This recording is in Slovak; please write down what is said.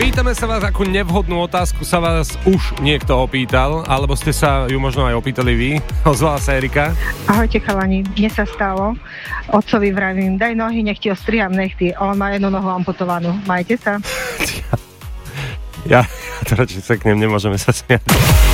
Pýtame sa vás, akú nevhodnú otázku sa vás už niekto opýtal, alebo ste sa ju možno aj opýtali vy. Ozvala sa Erika. Ahojte chalani, mne sa stalo. Otcovi vravím, daj nohy, nech ti ostriham nechty. On má jednu nohu amputovanú. Majte sa. Ja to radšej seknem, nemôžeme sa smiať.